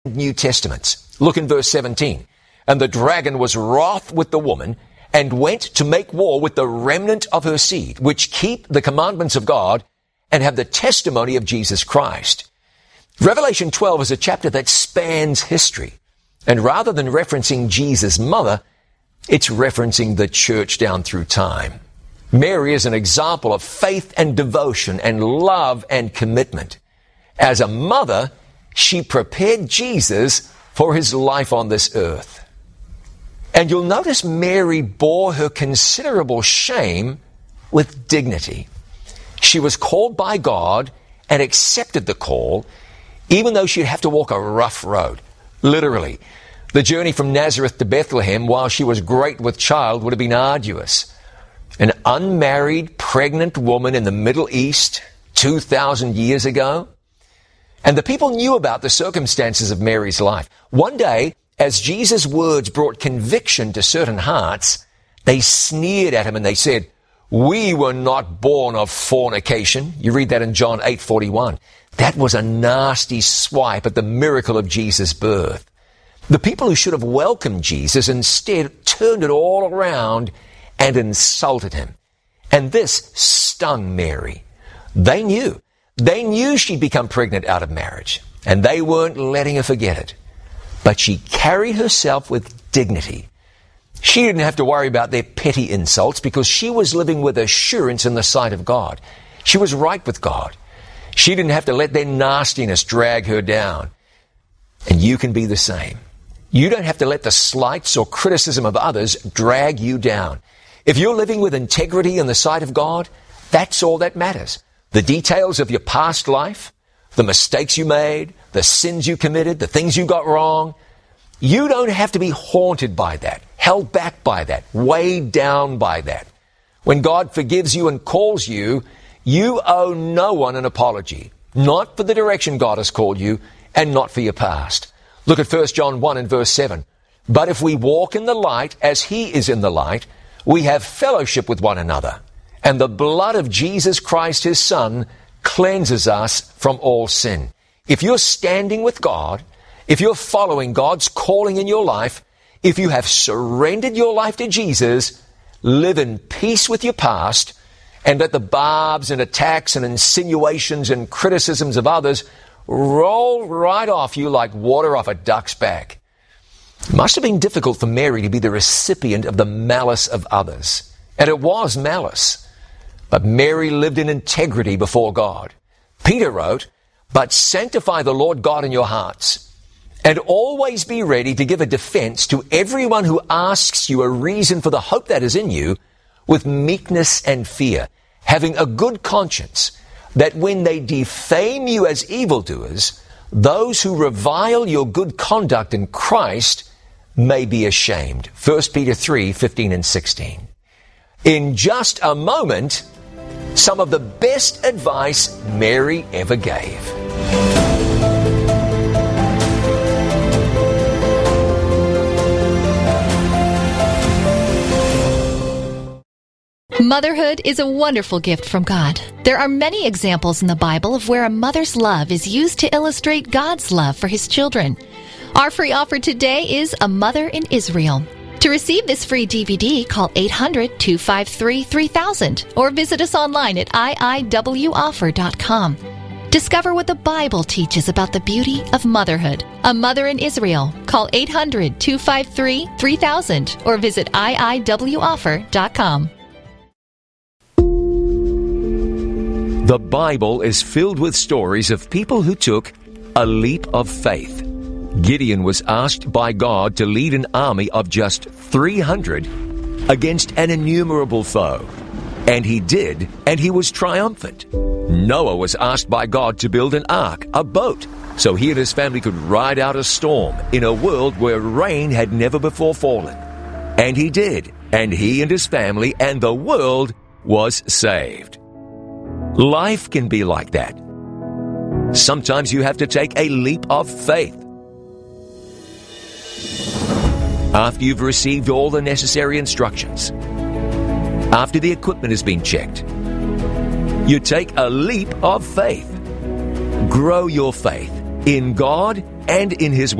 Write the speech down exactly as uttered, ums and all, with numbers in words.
New Testaments. Look in verse seventeen. And the dragon was wroth with the woman, and went to make war with the remnant of her seed, which keep the commandments of God, and have the testimony of Jesus Christ. Revelation twelve is a chapter that spans history. And rather than referencing Jesus' mother, it's referencing the church down through time. Mary is an example of faith and devotion and love and commitment. As a mother, she prepared Jesus for his life on this earth. And you'll notice Mary bore her considerable shame with dignity. She was called by God and accepted the call, even though she'd have to walk a rough road. Literally, the journey from Nazareth to Bethlehem while she was great with child would have been arduous. An unmarried, pregnant woman in the Middle East two thousand years ago. And the people knew about the circumstances of Mary's life. One day, as Jesus' words brought conviction to certain hearts, they sneered at him and they said, "We were not born of fornication." You read that in John eight forty-one. That was a nasty swipe at the miracle of Jesus' birth. The people who should have welcomed Jesus instead turned it all around and insulted him. And this stung Mary. They knew. They knew she'd become pregnant out of marriage, and they weren't letting her forget it. But she carried herself with dignity. She didn't have to worry about their petty insults because she was living with assurance in the sight of God. She was right with God. She didn't have to let their nastiness drag her down. And you can be the same. You don't have to let the slights or criticism of others drag you down. If you're living with integrity in the sight of God, that's all that matters. The details of your past life, the mistakes you made, the sins you committed, the things you got wrong, you don't have to be haunted by that, held back by that, weighed down by that. When God forgives you and calls you, you owe no one an apology, not for the direction God has called you and not for your past. Look at First John one and verse seven. But if we walk in the light as he is in the light, we have fellowship with one another. And the blood of Jesus Christ, his Son, cleanses us from all sin. If you're standing with God, if you're following God's calling in your life, if you have surrendered your life to Jesus, live in peace with your past, and let the barbs and attacks and insinuations and criticisms of others roll right off you like water off a duck's back. It must have been difficult for Mary to be the recipient of the malice of others. And it was malice. But Mary lived in integrity before God. Peter wrote, "But sanctify the Lord God in your hearts, and always be ready to give a defense to everyone who asks you a reason for the hope that is in you, with meekness and fear, having a good conscience, that when they defame you as evildoers, those who revile your good conduct in Christ may be ashamed." First Peter three, fifteen and sixteen. In just a moment, some of the best advice Mary ever gave. Motherhood is a wonderful gift from God. There are many examples in the Bible of where a mother's love is used to illustrate God's love for his children. Our free offer today is A Mother in Israel. To receive this free D V D, call eight hundred, two five three, three thousand or visit us online at I I W offer dot com. Discover what the Bible teaches about the beauty of motherhood. A Mother in Israel. Call eight hundred, two five three, three thousand or visit I I W offer dot com. The Bible is filled with stories of people who took a leap of faith. Gideon was asked by God to lead an army of just three hundred against an innumerable foe. And he did, and he was triumphant. Noah was asked by God to build an ark, a boat, so he and his family could ride out a storm in a world where rain had never before fallen. And he did, and he and his family and the world was saved. Life can be like that. Sometimes you have to take a leap of faith. After you've received all the necessary instructions, after the equipment has been checked, you take a leap of faith. Grow your faith in God and in His